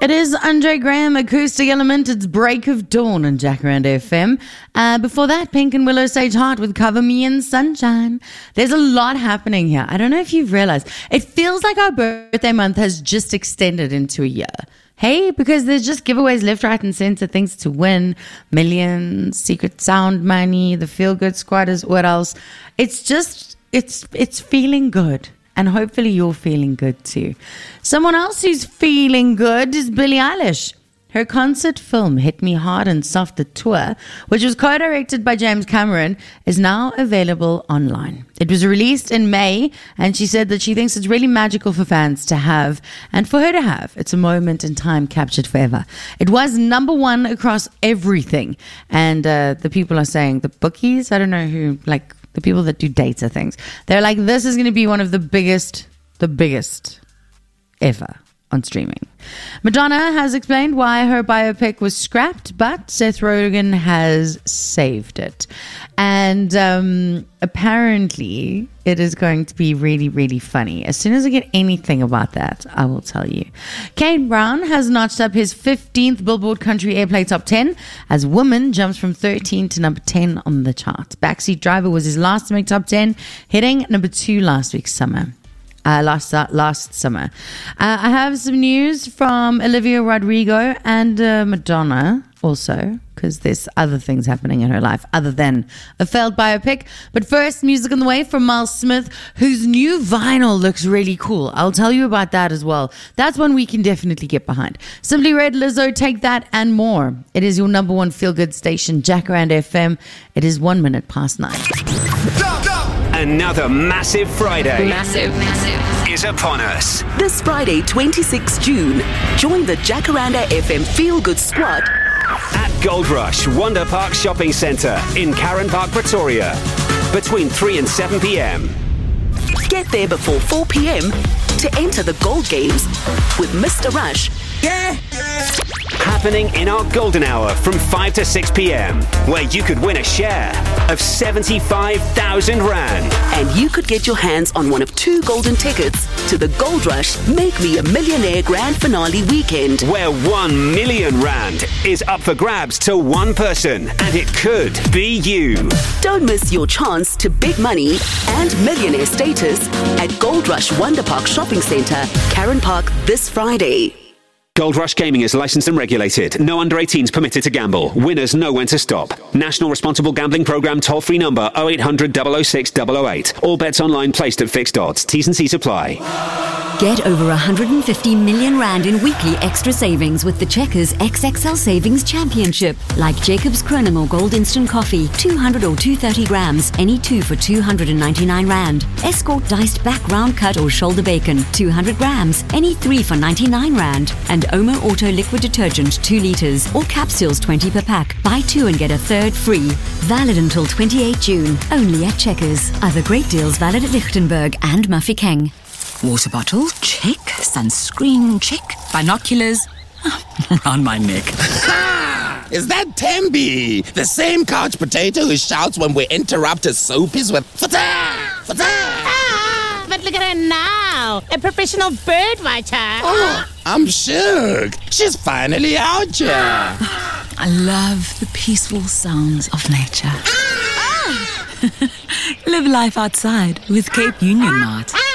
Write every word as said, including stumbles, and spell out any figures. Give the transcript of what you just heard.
It is Andre Graham, Acoustic Element. It's Break of Dawn on Jacaranda F M. Uh, before that, Pink and Willow Sage Heart with Cover Me in Sunshine. There's a lot happening here. I don't know if you've realized. It feels like our birthday month has just extended into a year. Hey, because there's just giveaways left, right, and center, things to win, millions, secret sound money, the feel good squad is what else. It's just, it's it's feeling good. And hopefully you're feeling good too. Someone else who's feeling good is Billie Eilish. Her concert film, Hit Me Hard and Soft, the tour, which was co-directed by James Cameron, is now available online. It was released in May, and she said that she thinks it's really magical for fans to have, and for her to have. It's a moment in time captured forever. It was number one across everything. And uh, the people are saying, the bookies, I don't know who, like, the people that do data things, they're like, this is going to be one of the biggest, the biggest ever on streaming. Madonna has explained why her biopic was scrapped, but Seth Rogen has saved it. And um, apparently it is going to be really, really funny. As soon as I get anything about that, I will tell you. Kane Brown has notched up his fifteenth Billboard Country Airplay Top ten as Woman jumps from thirteen to number ten on the chart. Backseat Driver was his last to make top ten, hitting number two last week's summer. Uh, last uh, last summer. Uh, I have some news from Olivia Rodrigo and uh, Madonna also, because there's other things happening in her life other than a failed biopic. But first, music on the way from Miles Smith, whose new vinyl looks really cool. I'll tell you about that as well. That's one we can definitely get behind. Simply Red, Lizzo, Take That, and more. It is your number one feel-good station, Jacaranda F M. It is one minute past nine. Another massive Friday. Massive, massive. Is upon us. This Friday, twenty-sixth of June, join the Jacaranda F M Feel Good Squad at Gold Rush Wonder Park Shopping Centre in Karen Park, Pretoria, between three and seven p.m. Get there before four p.m. to enter the Gold Games with Mister Rush. Yeah. Happening in our golden hour from five to six p.m, where you could win a share of seventy-five thousand rand. And you could get your hands on one of two golden tickets to the Gold Rush Make Me a Millionaire Grand Finale weekend, where one million rand is up for grabs to one person, and it could be you. Don't miss your chance to big money and millionaire status at Gold Rush Wonder Park Shopping Centre, Karen Park, this Friday. Gold Rush Gaming is licensed and regulated. No under eighteens permitted to gamble. Winners know when to stop. National Responsible Gambling Programme toll-free number oh eight hundred, double oh six, double oh eight. All bets online placed at fixed odds. T's and C's apply. Get over one hundred fifty million rand in weekly extra savings with the Checkers X X L Savings Championship. Like Jacob's Chronamore Gold Instant Coffee, two hundred or two hundred thirty grams, any two for two hundred ninety-nine rand. Escort Diced Back Round Cut or Shoulder Bacon, two hundred grams, any three for ninety-nine rand. And Omo Auto Liquid Detergent, two litres, or capsules twenty per pack. Buy two and get a third free. Valid until twenty-eighth of June, only at Checkers. Other great deals valid at Lichtenberg and Mafeking. Water bottle, check. Sunscreen, check. Binoculars, around my neck. Ha! Is that Tembi? The same couch potato who shouts when we interrupt his soapies with fata! Fata! Ah, but look at her now, a professional bird watcher. Oh, I'm shook. She's finally out here. I love the peaceful sounds of nature. Ah! Live life outside with Cape Union Mart.